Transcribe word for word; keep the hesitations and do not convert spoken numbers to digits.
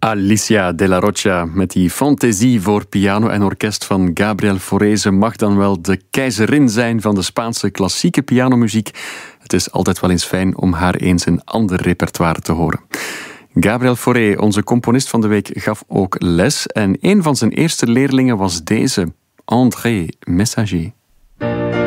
Alicia Della Roccia met die fantasie voor piano en orkest van Gabriel Fauré. Ze mag dan wel de keizerin zijn van de Spaanse klassieke pianomuziek. Het is altijd wel eens fijn om haar eens een ander repertoire te horen. Gabriel Fauré, onze componist van de week, gaf ook les. En een van zijn eerste leerlingen was deze, André Messager.